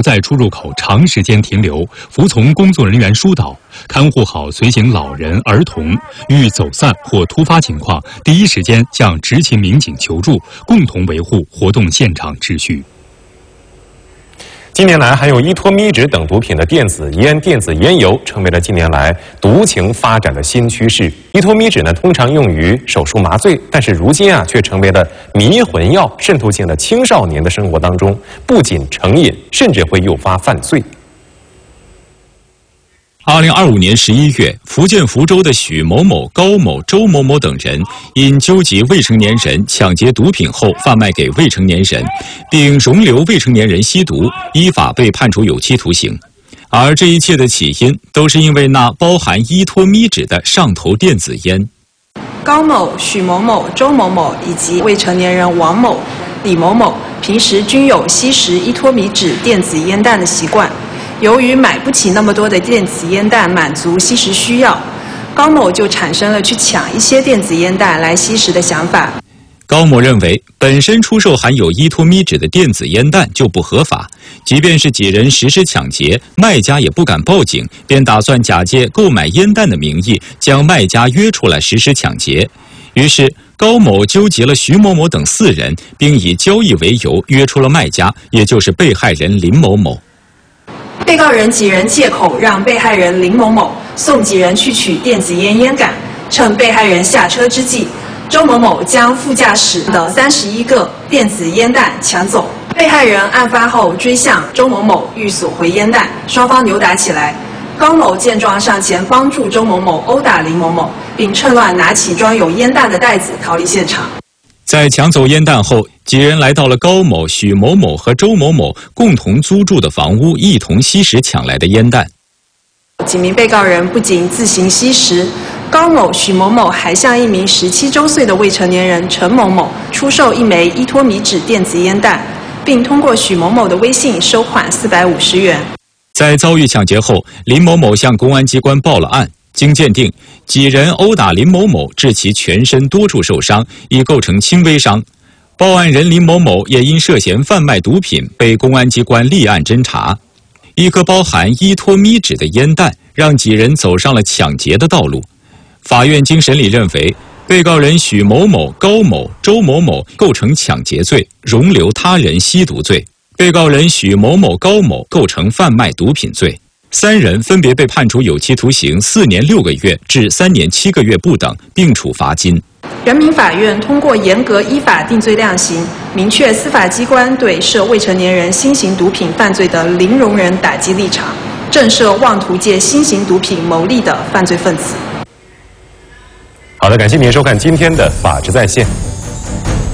在出入口长时间停留，服从工作人员疏导，看护好随行老人、儿童，遇走散或突发情况，第一时间向执勤民警求助，共同维护活动现场秩序。 近年来，含有依托咪酯等毒品的电子烟、电子烟油成为了近年来毒情发展的新趋势。依托咪酯呢，通常用于手术麻醉，但是如今却成为了迷魂药，渗透进了青少年的生活当中，不仅成瘾，甚至会诱发犯罪。 2025年11月，福建福州的许某某、高某、周某某等人因纠集未成年人抢劫毒品后贩卖给未成年人，并容留未成年人吸毒，依法被判处有期徒刑。而这一切的起因，都是因为那包含依托咪酯的上头电子烟。 高某、许某某、周某某以及未成年人王某、李某某平时均有吸食依托咪酯电子烟弹的习惯。由于买不起那么多的电子烟弹满足吸食需要，高某就产生了去抢一些电子烟弹来吸食的想法。 高某认为，本身出售含有依托咪酯的电子烟弹就不合法，即便是几人实施抢劫，卖家也不敢报警，便打算假借购买烟弹的名义，将卖家约出来实施抢劫。于是，高某纠集了徐某某等4人，并以交易为由约出了卖家，也就是被害人林某某。 被告人几人借口让被害人林某某送几人去取电子烟烟杆，趁被害人下车之际，周某某将副驾驶的31个电子烟弹抢走。被害人案发后追向周某某欲索回烟弹，双方扭打起来。高某见状上前帮助周某某殴打林某某，并趁乱拿起装有烟弹的袋子逃离现场。 在抢走烟弹后，几人来到了高某、许某某和周某某共同租住的房屋，一同吸食抢来的烟弹。 几名被告人不仅自行吸食，高某、许某某还向一名17周岁的未成年人陈某某出售1枚依托咪酯电子烟弹，并通过许某某的微信收款450元。 在遭遇抢劫后，林某某向公安机关报了案。经鉴定，几人殴打林某某，致其全身多处受伤，已构成轻微伤。报案人林某某也因涉嫌贩卖毒品被公安机关立案侦查。一颗包含依托咪酯的烟弹，让几人走上了抢劫的道路。法院经审理认为，被告人许某某、高某、周某某构成抢劫罪、容留他人吸毒罪；被告人许某某、高某构成贩卖毒品罪。3人分别被判处有期徒刑4年6个月至3年7个月不等，并处罚金。 人民法院通过严格依法定罪量刑，明确司法机关对涉未成年人新型毒品犯罪的零容忍打击立场，震慑妄图借新型毒品牟利的犯罪分子。 好的，感谢您收看今天的《法治在线》。